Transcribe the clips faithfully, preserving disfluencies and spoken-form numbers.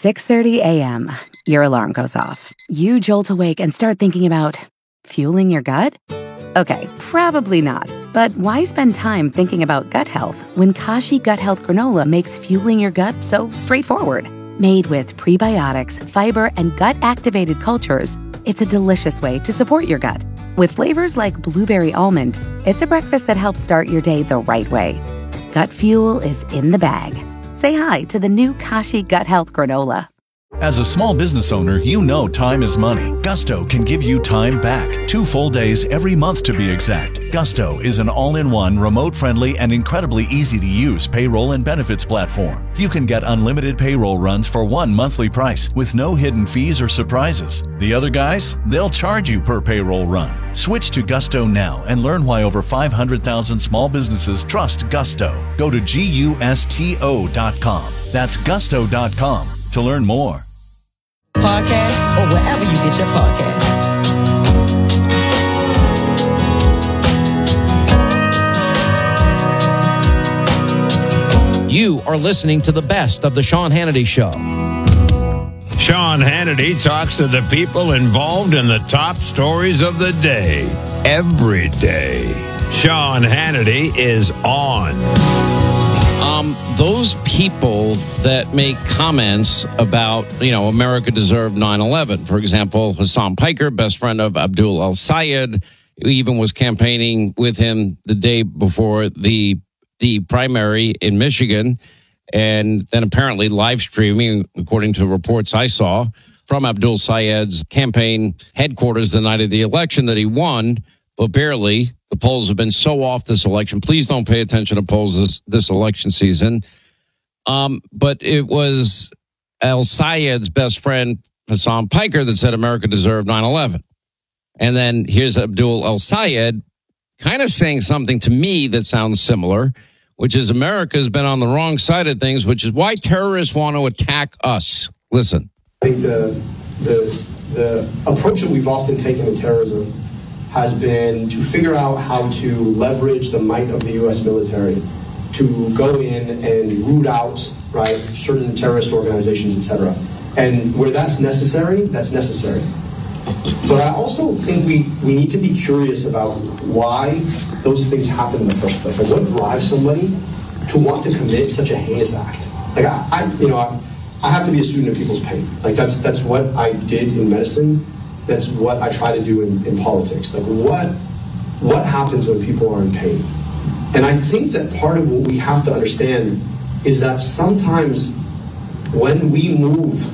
six thirty a.m., your alarm goes off. You jolt awake and start thinking about fueling your gut? Okay, probably not. But why spend time thinking about gut health when Kashi Gut Health Granola makes fueling your gut so straightforward? Made with prebiotics, fiber, and gut-activated cultures, it's a delicious way to support your gut. With flavors like blueberry almond, it's a breakfast that helps start your day the right way. Gut fuel is in the bag. Say hi to the new Kashi Gut Health Granola. As a small business owner, you know time is money. Gusto can give you time back. Two full days every month to be exact. Gusto is an all-in-one, remote-friendly, and incredibly easy-to-use payroll and benefits platform. You can get unlimited payroll runs for one monthly price with no hidden fees or surprises. The other guys, they'll charge you per payroll run. Switch to Gusto now and learn why over five hundred thousand small businesses trust Gusto. Go to gusto dot com. That's gusto dot com to learn more. Podcast or wherever you get your podcast. You are listening to the best of the Sean Hannity Show. Sean Hannity talks to the people involved in the top stories of the day, every day. Sean Hannity is on. Um, those people that make comments about, you know, America deserved nine eleven. For example, Hassan Piker, best friend of Abdul El-Sayed, who even was campaigning with him the day before the the primary in Michigan, and then apparently live streaming, according to reports I saw, from Abdul Sayed's campaign headquarters the night of the election that he won, but barely. The polls have been so off this election. Please don't pay attention to polls this, this election season. Um, but it was El-Sayed's best friend, Hassan Piker, that said America deserved nine eleven. And then here's Abdul El-Sayed kind of saying something to me that sounds similar, which is America's been on the wrong side of things, which is why terrorists want to attack us. Listen. I think the, the, the approach that we've often taken in terrorism has been to figure out how to leverage the might of the U S military to go in and root out, right, certain terrorist organizations, et cetera. And where that's necessary, that's necessary. But I also think we, we need to be curious about why those things happen in the first place. Like, what drives somebody to want to commit such a heinous act? Like, I, I you know, I, I have to be a student of people's pain. Like, that's that's what I did in medicine. That's what I try to do in, in politics. Like, what what happens when people are in pain? And I think that part of what we have to understand is that sometimes when we move,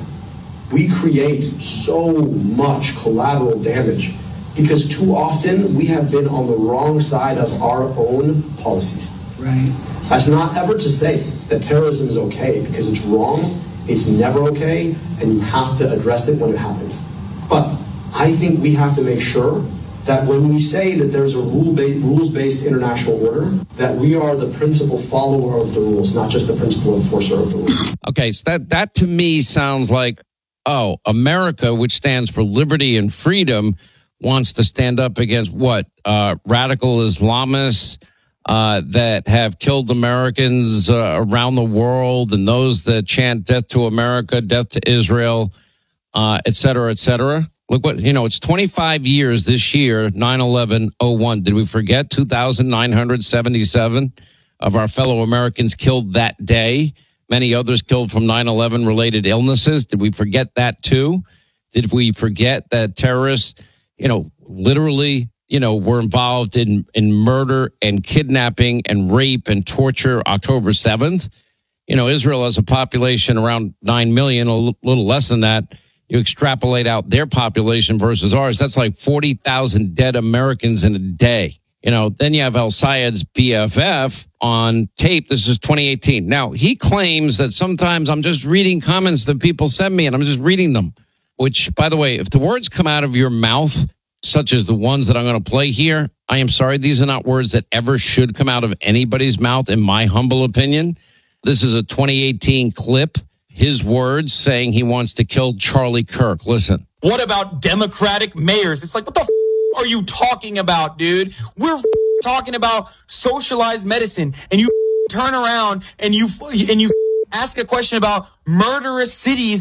we create so much collateral damage because too often we have been on the wrong side of our own policies. Right. That's not ever to say that terrorism is okay, because it's wrong, it's never okay, and you have to address it when it happens. But I think we have to make sure that when we say that there's a rule-based, rules-based international order, that we are the principal follower of the rules, not just the principal enforcer of the rules. Okay, so that, that to me sounds like, oh, America, which stands for liberty and freedom, wants to stand up against what? Uh, radical Islamists uh, that have killed Americans uh, around the world, and those that chant death to America, death to Israel, uh, et cetera, et cetera. Look what, you know, it's twenty-five years this year, nine eleven oh one. Did we forget two thousand nine hundred seventy-seven of our fellow Americans killed that day? Many others killed from nine eleven related illnesses. Did we forget that too? Did we forget that terrorists, you know, literally, you know, were involved in, in murder and kidnapping and rape and torture October seventh? You know, Israel has a population around nine million, a little less than that. You extrapolate out their population versus ours, that's like forty thousand dead Americans in a day. You know, then you have El-Sayed's B F F on tape. This is twenty eighteen. Now, he claims that sometimes I'm just reading comments that people send me and I'm just reading them, which, by the way, if the words come out of your mouth, such as the ones that I'm going to play here, I am sorry, these are not words that ever should come out of anybody's mouth, in my humble opinion. This is a twenty eighteen clip. His words saying he wants to kill Charlie Kirk. Listen. What about Democratic mayors? It's like, what the f- are you talking about, dude? We're f- talking about socialized medicine, and you f- turn around and you f- and you f- ask a question about murderous cities